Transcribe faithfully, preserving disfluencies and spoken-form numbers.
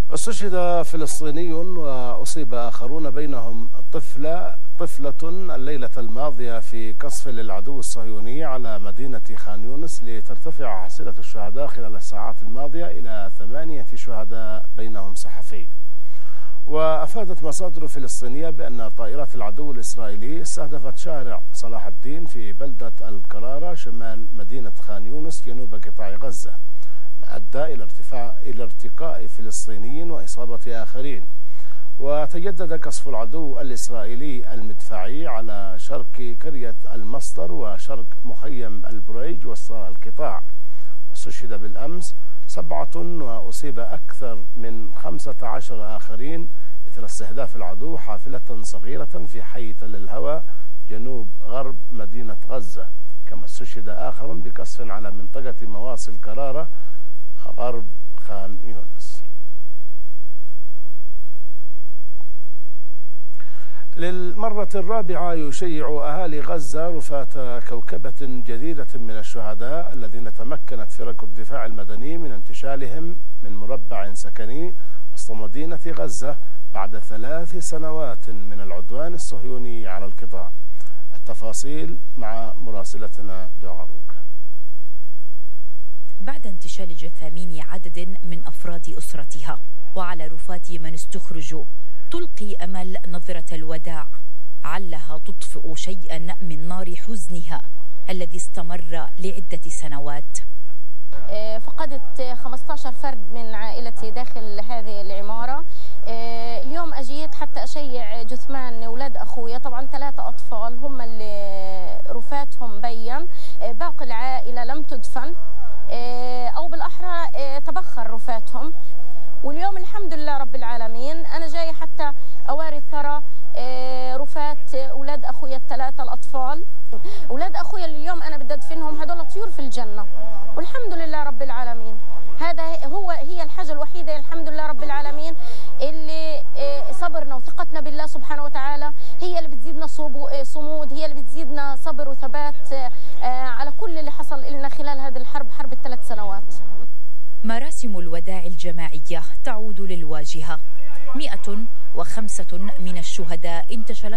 استشهد فلسطيني وأصيب آخرون بينهم طفلة طفلة الليلة الماضية في قصف للعدو الصهيوني على مدينة خان يونس، لترتفع حصيلة الشهداء خلال الساعات الماضية إلى ثمانية شهداء بينهم صحفي. وأفادت مصادر فلسطينية بأن طائرات العدو الإسرائيلي استهدفت شارع صلاح الدين في بلدة القرارة شمال مدينة خان يونس جنوب قطاع غزة، ما أدى إلى ارتفاع إلى ارتقاء فلسطينيين وإصابة آخرين. وتجدد قصف العدو الإسرائيلي المدفعي على شرق قرية المصدر وشرق مخيم البريج وسط القطاع، واستشهد بالأمس سبعة وأصيب أكثر من خمسة عشر آخرين إثر استهداف العدو حافلة صغيرة في حي تل الهوى جنوب غرب مدينة غزة. كما استشهد آخر بقصف على منطقة مواصل قرارة غرب خان يونس. للمرة الرابعة يشيع أهالي غزة رفاة كوكبة جديدة من الشهداء الذين تمكنت فرق الدفاع المدني من انتشالهم من مربع سكني وسط مدينة غزة بعد ثلاث سنوات من العدوان الصهيوني على القطاع. التفاصيل مع مراسلتنا دعاروك. بعد انتشال جثامين عدد من أفراد أسرتها وعلى رفات من استخرجوا، تلقي أمل نظرة الوداع علها تطفئ شيئا من نار حزنها الذي استمر لعدة سنوات. فقدت خمسة عشر فرد من عائلتي داخل هذه العمارة. اليوم أجيت حتى أشيع جثمان أولاد أخويا، طبعا ثلاثة أطفال هم اللي رفاتهم بين، باقي العائلة لم تدفن أو بالأحرى تبخر رفاتهم. واليوم الحمد لله رب العالمين أنا جاي حتى أواري ثرى رفات أولاد أخويا الثلاثة الأطفال. أولاد أخويا اللي اليوم أنا بدي أدفنهم هدول طيور في الجنة، والحمد لله رب العالمين. هذا هو هي الحاجة الوحيدة الحمد لله رب العالمين اللي صبرنا وثقتنا بالله سبحانه وتعالى هي اللي بتزيدنا صمود، هي اللي بتزيدنا صبر وثبات على كل اللي حصل لنا خلال هذه الحرب، حرب الثلاث سنوات. مراسم الوداع الجماعية تعود للواجهة. مئة وخمسة من الشهداء انتشلت